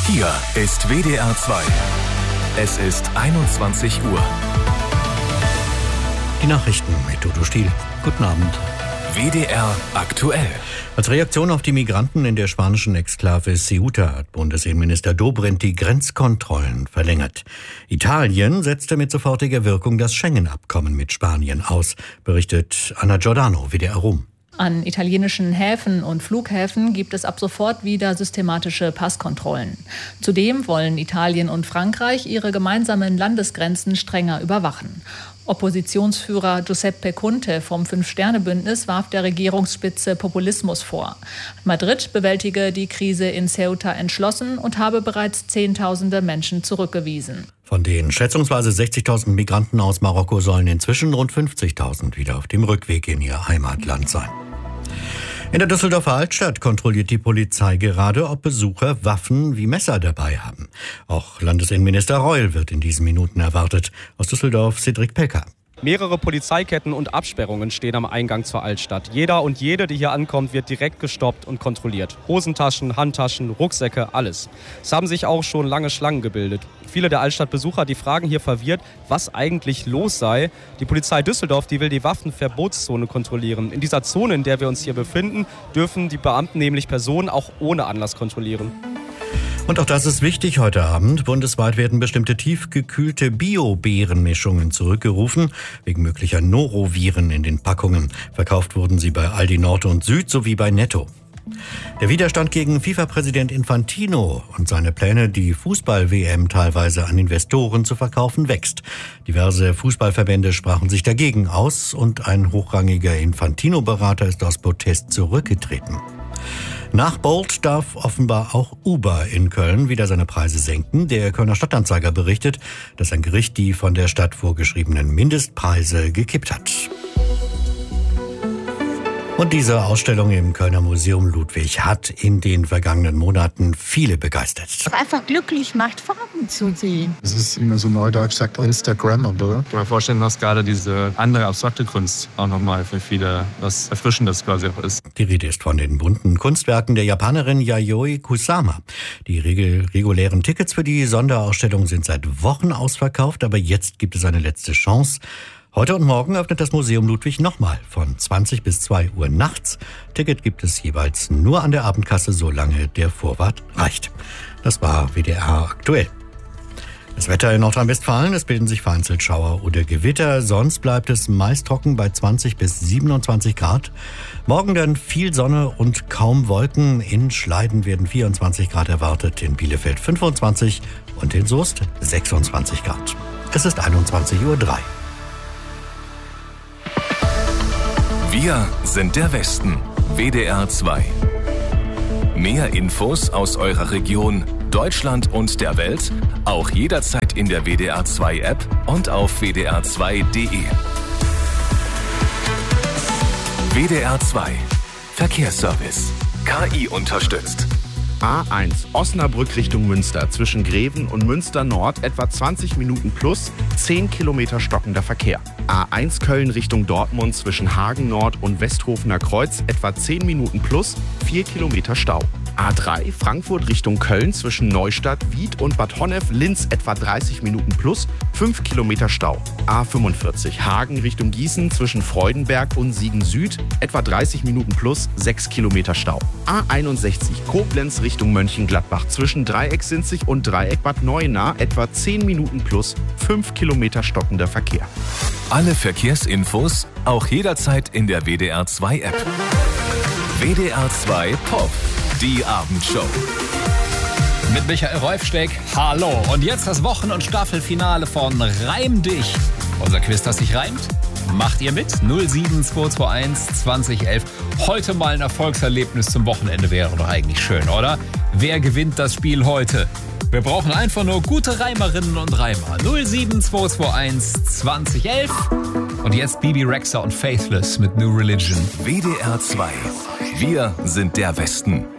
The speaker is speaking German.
Hier ist WDR 2. Es ist 21 Uhr. Die Nachrichten mit Udo Stiel. Guten Abend. WDR aktuell. Als Reaktion auf die Migranten in der spanischen Exklave Ceuta hat Bundesinnenminister Dobrindt die Grenzkontrollen verlängert. Italien setzte mit sofortiger Wirkung das Schengen-Abkommen mit Spanien aus, berichtet Anna Giordano, WDR Rom. An italienischen Häfen und Flughäfen gibt es ab sofort wieder systematische Passkontrollen. Zudem wollen Italien und Frankreich ihre gemeinsamen Landesgrenzen strenger überwachen. Oppositionsführer Giuseppe Conte vom Fünf-Sterne-Bündnis warf der Regierungsspitze Populismus vor. Madrid bewältige die Krise in Ceuta entschlossen und habe bereits Zehntausende Menschen zurückgewiesen. Von den schätzungsweise 60.000 Migranten aus Marokko sollen inzwischen rund 50.000 wieder auf dem Rückweg in ihr Heimatland sein. In der Düsseldorfer Altstadt kontrolliert die Polizei gerade, ob Besucher Waffen wie Messer dabei haben. Auch Landesinnenminister Reul wird in diesen Minuten erwartet. Aus Düsseldorf Cedric Pecker. Mehrere Polizeiketten und Absperrungen stehen am Eingang zur Altstadt. Jeder und jede, die hier ankommt, wird direkt gestoppt und kontrolliert. Hosentaschen, Handtaschen, Rucksäcke, alles. Es haben sich auch schon lange Schlangen gebildet. Viele der Altstadtbesucher, die fragen hier verwirrt, was eigentlich los sei. Die Polizei Düsseldorf, die will die Waffenverbotszone kontrollieren. In dieser Zone, in der wir uns hier befinden, dürfen die Beamten nämlich Personen auch ohne Anlass kontrollieren. Und auch das ist wichtig heute Abend. Bundesweit werden bestimmte tiefgekühlte Bio-Beerenmischungen zurückgerufen, wegen möglicher Noroviren in den Packungen. Verkauft wurden sie bei Aldi Nord und Süd sowie bei Netto. Der Widerstand gegen FIFA-Präsident Infantino und seine Pläne, die Fußball-WM teilweise an Investoren zu verkaufen, wächst. Diverse Fußballverbände sprachen sich dagegen aus und ein hochrangiger Infantino-Berater ist aus Protest zurückgetreten. Nach Bolt darf offenbar auch Uber in Köln wieder seine Preise senken. Der Kölner Stadtanzeiger berichtet, dass ein Gericht die von der Stadt vorgeschriebenen Mindestpreise gekippt hat. Und diese Ausstellung im Kölner Museum Ludwig hat in den vergangenen Monaten viele begeistert. Einfach glücklich macht, Farben zu sehen. Es ist immer so neudeutsch gesagt Instagram, oder? Ich kann mir vorstellen, dass gerade diese andere abstrakte Kunst auch nochmal für viele was Erfrischendes quasi auch ist. Die Rede ist von den bunten Kunstwerken der Japanerin Yayoi Kusama. Die regulären Tickets für die Sonderausstellung sind seit Wochen ausverkauft, aber jetzt gibt es eine letzte Chance. Heute und morgen öffnet das Museum Ludwig nochmal von 20 bis 2 Uhr nachts. Ticket gibt es jeweils nur an der Abendkasse, solange der Vorrat reicht. Das war WDR aktuell. Das Wetter in Nordrhein-Westfalen, es bilden sich vereinzelt Schauer oder Gewitter. Sonst bleibt es meist trocken bei 20 bis 27 Grad. Morgen dann viel Sonne und kaum Wolken. In Schleiden werden 24 Grad erwartet, in Bielefeld 25 und in Soest 26 Grad. Es ist 21:03 Uhr. Wir sind der Westen. WDR 2. Mehr Infos aus eurer Region, Deutschland und der Welt, auch jederzeit in der WDR 2 App und auf wdr2.de. WDR 2. Verkehrsservice. KI unterstützt. A1 Osnabrück Richtung Münster zwischen Greven und Münster Nord etwa 20 Minuten plus 10 Kilometer stockender Verkehr. A1 Köln Richtung Dortmund zwischen Hagen Nord und Westhofener Kreuz etwa 10 Minuten plus 4 Kilometer Stau. A3 Frankfurt Richtung Köln zwischen Neustadt, Wied und Bad Honnef-Linz etwa 30 Minuten plus 5 Kilometer Stau. A45 Hagen Richtung Gießen zwischen Freudenberg und Siegen Süd etwa 30 Minuten plus 6 Kilometer Stau. A61 Koblenz Richtung Mönchengladbach zwischen Dreieck-Sinzig und Dreieck-Bad Neuenahr etwa 10 Minuten plus 5 Kilometer stockender Verkehr. Alle Verkehrsinfos auch jederzeit in der WDR 2 App. WDR 2 Pop. Die Abendshow. Mit Michael Rolfsteck. Hallo. Und jetzt das Wochen- und Staffelfinale von Reim dich. Unser Quiz, das sich reimt. Macht ihr mit? 07221 2011. Heute mal ein Erfolgserlebnis zum Wochenende wäre doch eigentlich schön, oder? Wer gewinnt das Spiel heute? Wir brauchen einfach nur gute Reimerinnen und Reimer. 07221 2011. Und jetzt Bibi Rexha und Faithless mit New Religion. WDR 2. Wir sind der Westen.